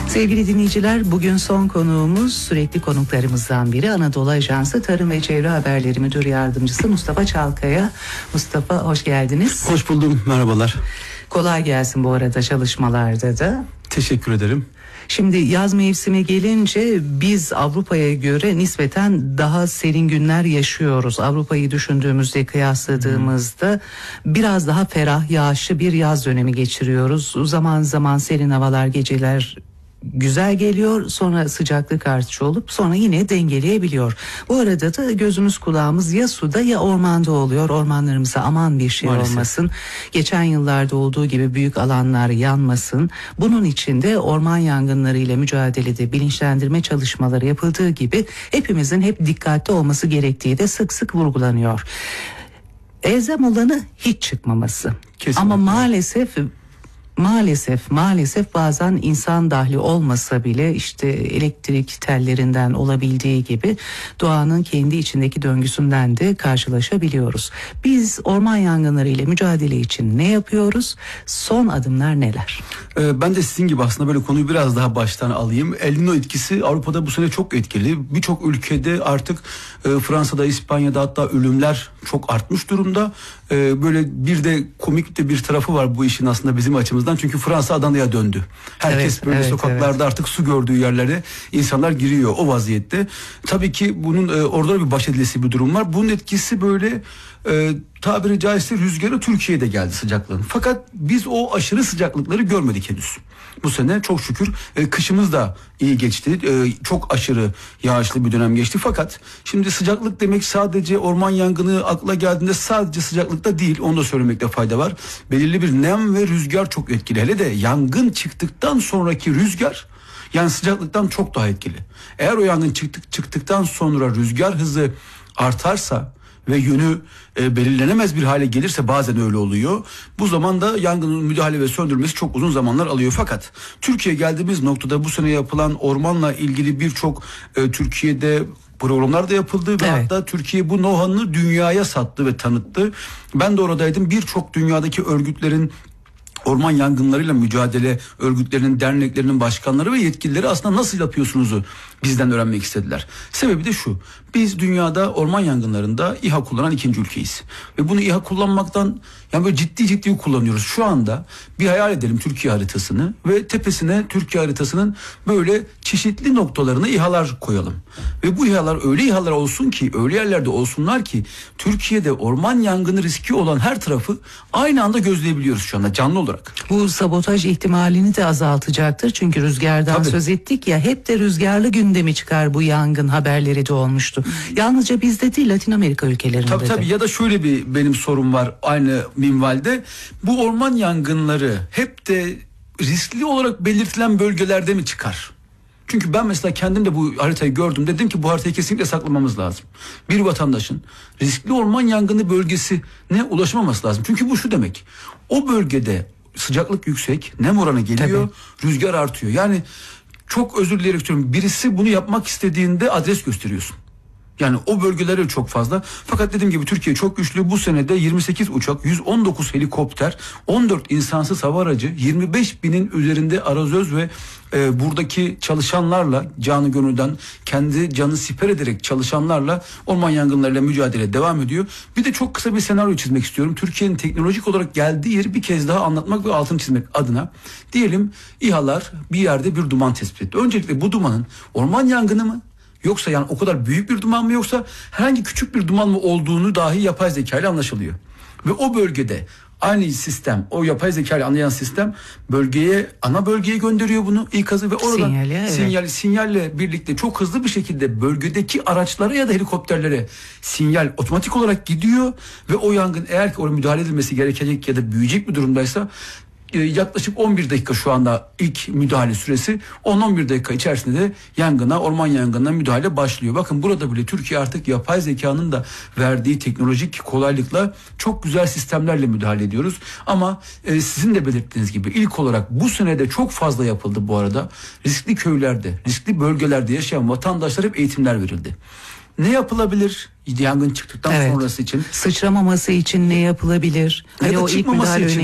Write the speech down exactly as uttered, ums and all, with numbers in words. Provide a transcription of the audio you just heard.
Sevgili dinleyiciler, bugün son konuğumuz sürekli konuklarımızdan biri Anadolu Ajansı Tarım ve Çevre Haberleri Müdür Yardımcısı Mustafa Çalkaya. Mustafa, hoş geldiniz. Hoş buldum, merhabalar. Kolay gelsin bu arada çalışmalarda da. Teşekkür ederim. Şimdi yaz mevsimi gelince biz Avrupa'ya göre nispeten daha serin günler yaşıyoruz. Avrupa'yı düşündüğümüzde, kıyasladığımızda biraz daha ferah, yağışlı bir yaz dönemi geçiriyoruz. Zaman zaman serin havalar, geceler güzel geliyor, sonra sıcaklık artışı olup sonra yine dengeleyebiliyor. Bu arada da gözümüz kulağımız ya suda ya ormanda oluyor. Ormanlarımıza aman bir şey Maalesef. olmasın. Geçen yıllarda olduğu gibi büyük alanlar yanmasın. Bunun için de orman yangınları ile mücadelede bilinçlendirme çalışmaları yapıldığı gibi hepimizin hep dikkatli olması gerektiği de sık sık vurgulanıyor. Elzem olanı hiç çıkmaması. Kesinlikle. Ama maalesef Maalesef maalesef bazen insan dahli olmasa bile işte elektrik tellerinden olabildiği gibi doğanın kendi içindeki döngüsünden de karşılaşabiliyoruz. Biz orman yangınları ile mücadele için ne yapıyoruz? Son adımlar neler? Ee, ben de sizin gibi aslında böyle konuyu biraz daha baştan alayım. El Niño etkisi Avrupa'da bu sene çok etkili. Birçok ülkede artık e, Fransa'da, İspanya'da hatta ölümler çok artmış durumda. E, böyle bir de komik de bir tarafı var bu işin aslında bizim açımızdan. Çünkü Fransa Adana'ya döndü. Herkes Evet, böyle evet, sokaklarda evet. artık su gördüğü yerlere insanlar giriyor o vaziyette. Tabii ki bunun e, orada da bir baş edilesi bir durum var. Bunun etkisi böyle e, tabiri caizse rüzgarı Türkiye'de geldi sıcaklığın. Fakat biz o aşırı sıcaklıkları görmedik henüz. Bu sene çok şükür e, kışımız da iyi geçti. E, çok aşırı yağışlı bir dönem geçti. Fakat şimdi sıcaklık demek sadece orman yangını akla geldiğinde sadece sıcaklıkta değil. Onu da söylemekte fayda var. Belirli bir nem ve rüzgar çok etkili. Hele de yangın çıktıktan sonraki rüzgar yani sıcaklıktan çok daha etkili. Eğer o yangın çıktık, çıktıktan sonra rüzgar hızı artarsa ve yönü e, belirlenemez bir hale gelirse bazen öyle oluyor. Bu zaman da yangının müdahale ve söndürmesi çok uzun zamanlar alıyor. Fakat Türkiye geldiğimiz noktada bu sene yapılan ormanla ilgili birçok e, Türkiye'de programlar da yapıldı ve Evet. hatta Türkiye bu know-how'ını dünyaya sattı ve tanıttı. Ben de oradaydım. Birçok dünyadaki örgütlerin, orman yangınlarıyla mücadele örgütlerinin, derneklerinin başkanları ve yetkilileri aslında nasıl yapıyorsunuzu bizden öğrenmek istediler. Sebebi de şu: biz dünyada orman yangınlarında İHA kullanan ikinci ülkeyiz. Ve bunu İHA kullanmaktan yani böyle ciddi ciddi kullanıyoruz. Şu anda bir hayal edelim Türkiye haritasını ve tepesine Türkiye haritasının böyle çeşitli noktalarına İHA'lar koyalım. Ve bu İHA'lar öyle İHA'lar olsun ki, öyle yerlerde olsunlar ki Türkiye'de orman yangını riski olan her tarafı aynı anda gözleyebiliyoruz şu anda canlı olarak. Bu sabotaj ihtimalini de azaltacaktır. Çünkü rüzgardan Tabii. söz ettik ya, hep de rüzgarlı gündemi çıkar, bu yangın haberleri de olmuştu. Yalnızca bizde değil, Latin Amerika ülkelerinde Tabii de. tabii, ya da şöyle bir benim sorum var aynı minvalde. Bu orman yangınları hep de riskli olarak belirtilen bölgelerde mi çıkar? Çünkü ben mesela kendim de bu haritayı gördüm. Dedim ki bu haritayı kesinlikle saklamamız lazım. Bir vatandaşın riskli orman yangını bölgesine ulaşmaması lazım. Çünkü bu şu demek: o bölgede sıcaklık yüksek, nem oranı geliyor, tabii, rüzgar artıyor. Yani çok özür dileyerek söylüyorum, birisi bunu yapmak istediğinde adres gösteriyorsun. Yani o bölgeleri çok fazla. Fakat dediğim gibi Türkiye çok güçlü. Bu senede yirmi sekiz uçak, yüz on dokuz helikopter, on dört insansız hava aracı, yirmi beş binin üzerinde arazöz ve e, buradaki çalışanlarla, canı gönülden kendi canı siper ederek çalışanlarla orman yangınlarıyla mücadele devam ediyor. Bir de çok kısa bir senaryo çizmek istiyorum. Türkiye'nin teknolojik olarak geldiği yeri bir kez daha anlatmak ve altını çizmek adına. Diyelim İHA'lar bir yerde bir duman tespit etti. Öncelikle bu dumanın orman yangını mı, yoksa yani o kadar büyük bir duman mı, yoksa herhangi küçük bir duman mı olduğunu dahi yapay zeka ile anlaşılıyor. Ve o bölgede aynı sistem, o yapay zeka ile anlayan sistem bölgeye, ana bölgeye gönderiyor bunu, ikazı ve oradan Sinyali, evet. sinyal, sinyalle birlikte çok hızlı bir şekilde bölgedeki araçlara ya da helikopterlere sinyal otomatik olarak gidiyor ve o yangın eğer ki oraya müdahale edilmesi gerekecek ya da büyüyecek bir durumdaysa yaklaşık on bir dakika şu anda ilk müdahale süresi, on on bir dakika içerisinde de yangına, orman yangınına müdahale başlıyor. Bakın burada bile Türkiye artık yapay zekanın da verdiği teknolojik kolaylıkla çok güzel sistemlerle müdahale ediyoruz. Ama e, sizin de belirttiğiniz gibi ilk olarak bu senede çok fazla yapıldı bu arada. Riskli köylerde, riskli bölgelerde yaşayan vatandaşlara hep eğitimler verildi. Ne yapılabilir yangın çıktıktan evet. sonrası için? Sıçramaması için ne yapılabilir? Ya hani da o ilk çıkmaması müdahale için